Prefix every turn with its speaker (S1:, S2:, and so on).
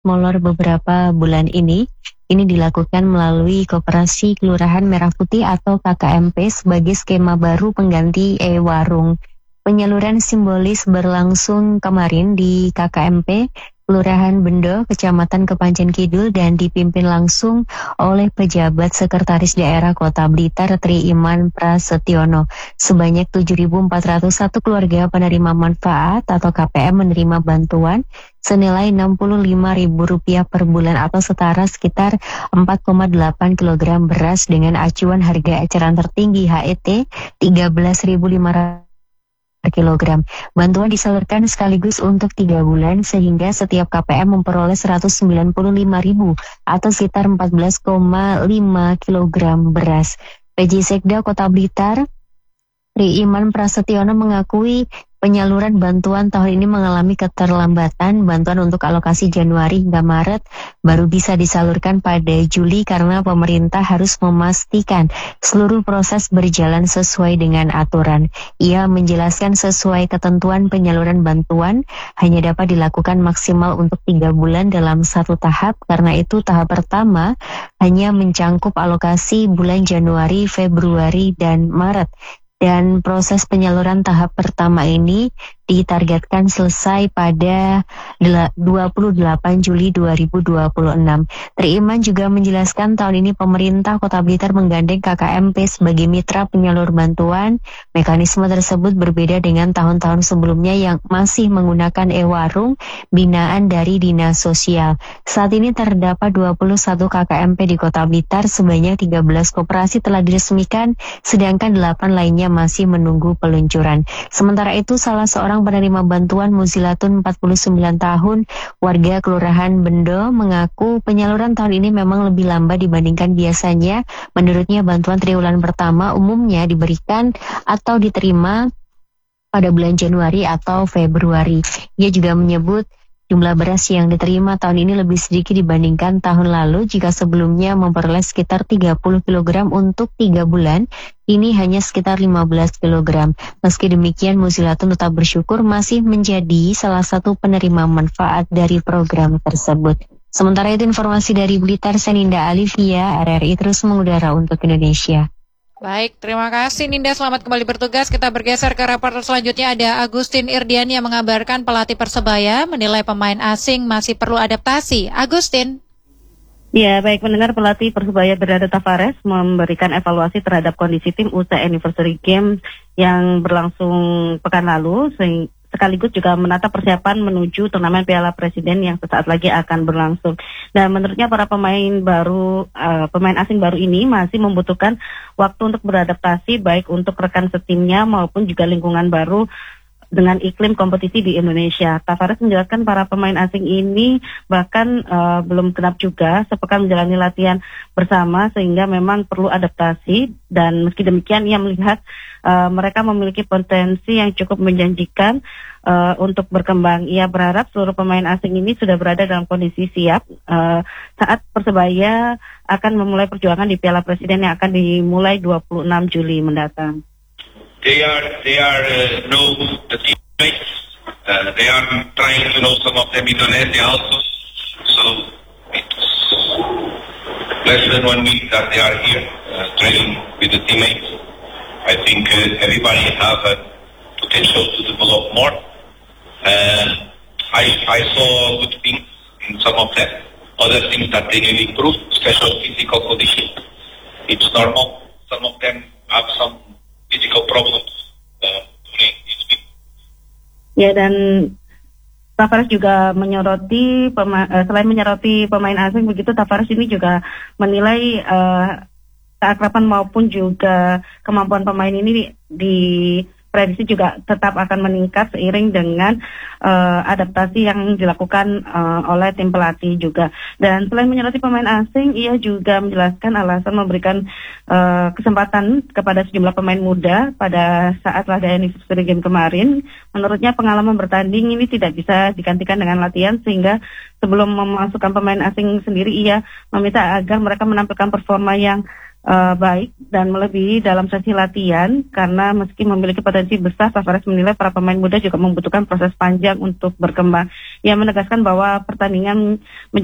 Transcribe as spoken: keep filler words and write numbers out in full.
S1: molor beberapa bulan ini. Ini dilakukan melalui Koperasi Kelurahan Merah Putih atau K K M P sebagai skema baru pengganti e-warung. Penyaluran simbolis berlangsung kemarin di K K M P Kelurahan Bendo, Kecamatan Kepanjen Kidul, dan dipimpin langsung oleh pejabat Sekretaris Daerah Kota Blitar Tri Iman Prasetyono. Sebanyak tujuh ribu empat ratus satu keluarga penerima manfaat atau K P M menerima bantuan senilai enam puluh lima ribu rupiah per bulan atau setara sekitar empat koma delapan kilogram beras dengan acuan harga eceran tertinggi H E T tiga belas ribu lima ratus per kilogram. Bantuan disalurkan sekaligus untuk tiga bulan sehingga setiap K P M memperoleh seratus sembilan puluh lima ribu atau sekitar empat belas koma lima kilogram beras. P J Sekda Kota Blitar Tri Iman Prasetyono mengakui penyaluran bantuan tahun ini mengalami keterlambatan. Bantuan untuk alokasi Januari hingga Maret baru bisa disalurkan pada Juli karena pemerintah harus memastikan seluruh proses berjalan sesuai dengan aturan. Ia menjelaskan sesuai ketentuan penyaluran bantuan hanya dapat dilakukan maksimal untuk tiga bulan dalam satu tahap. Karena itu tahap pertama hanya mencangkup alokasi bulan Januari, Februari, dan Maret. Dan proses penyaluran tahap pertama ini ditargetkan selesai pada dua puluh delapan Juli dua ribu dua puluh enam. Tri Iman juga menjelaskan tahun ini pemerintah Kota Blitar menggandeng K K M P sebagai mitra penyalur bantuan. Mekanisme tersebut berbeda dengan tahun-tahun sebelumnya yang masih menggunakan e-warung binaan dari Dinas Sosial. Saat ini terdapat dua puluh satu K K M P di Kota Blitar, sebanyak tiga belas koperasi telah diresmikan, sedangkan delapan lainnya masih menunggu peluncuran. Sementara itu, salah seorang penerima bantuan Muzilatun empat puluh sembilan tahun warga Kelurahan Bendo mengaku penyaluran tahun ini memang lebih lambat dibandingkan biasanya. Menurutnya bantuan triwulan pertama umumnya diberikan atau diterima pada bulan Januari atau Februari. Ia juga menyebut jumlah beras yang diterima tahun ini lebih sedikit dibandingkan tahun lalu. Jika sebelumnya memperoleh sekitar tiga puluh kilogram untuk tiga bulan, ini hanya sekitar lima belas kilogram. Meski demikian, Muzilatun tetap bersyukur masih menjadi salah satu penerima manfaat dari program tersebut. Sementara itu, informasi dari Blitar, Seninda Alivia, R R I terus mengudara untuk Indonesia.
S2: Baik, terima kasih Ninda, selamat kembali bertugas. Kita bergeser ke reporter selanjutnya, ada Agustin Irdian yang mengabarkan pelatih Persebaya menilai pemain asing masih perlu adaptasi. Agustin.
S3: Ya, baik, mendengar pelatih Persebaya Bernardo Tavares memberikan evaluasi terhadap kondisi tim usai Anniversary Games yang berlangsung pekan lalu, sehingga sekaligus juga menata persiapan menuju turnamen Piala Presiden yang sesaat lagi akan berlangsung. Dan menurutnya para pemain baru, uh, pemain asing baru ini masih membutuhkan waktu untuk beradaptasi baik untuk rekan setimnya maupun juga lingkungan baru dengan iklim kompetisi di Indonesia. Tavares menjelaskan para pemain asing ini bahkan uh, belum genap juga sepekan menjalani latihan bersama sehingga memang perlu adaptasi, dan meski demikian ia melihat uh, mereka memiliki potensi yang cukup menjanjikan uh, untuk berkembang. Ia berharap seluruh pemain asing ini sudah berada dalam kondisi siap uh, saat Persebaya akan memulai perjuangan di Piala Presiden yang akan dimulai dua puluh enam Juli mendatang.
S4: They are, they are uh, know the teammates. Uh, they are trying to know some of them in Indonesia also. So it's less than one week that they are here uh, training with the teammates. I think uh, everybody have a potential to develop more. Uh, I I saw good things in some of them. Other things that they need to improve, especially physical condition. It's normal. Some of them have some physical problems. Uh,
S3: ya, dan Tavares juga menyoroti pema- selain menyoroti pemain asing begitu, Tavares ini juga menilai uh, keakraban maupun juga kemampuan pemain ini di prediksi juga tetap akan meningkat seiring dengan uh, adaptasi yang dilakukan uh, oleh tim pelatih juga. Dan selain menyoroti pemain asing, ia juga menjelaskan alasan memberikan uh, kesempatan kepada sejumlah pemain muda pada saat laga Anniversary Game kemarin. Menurutnya pengalaman bertanding ini tidak bisa digantikan dengan latihan, sehingga sebelum memasukkan pemain asing sendiri ia meminta agar mereka menampilkan performa yang uh, baik dan melebihi dalam sesi latihan, karena meski memiliki potensi besar, Tavares menilai para pemain muda juga membutuhkan proses panjang untuk berkembang. Ia menegaskan bahwa pertandingan